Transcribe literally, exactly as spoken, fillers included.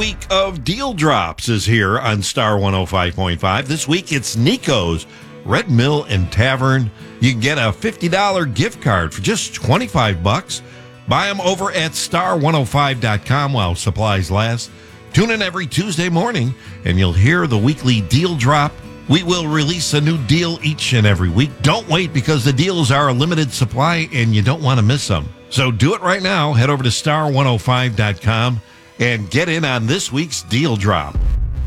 week of Deal Drops is here on Star one oh five point five. This week it's Nico's Red Mill and Tavern. You can get a fifty dollars gift card for just twenty-five bucks. Buy them over at star one oh five dot com while supplies last. Tune in every Tuesday morning and you'll hear the weekly Deal Drop. We will release a new deal each and every week. Don't wait, because the deals are a limited supply and you don't want to miss them. So do it right now. Head over to star one oh five dot com and get in on this week's Deal Drop.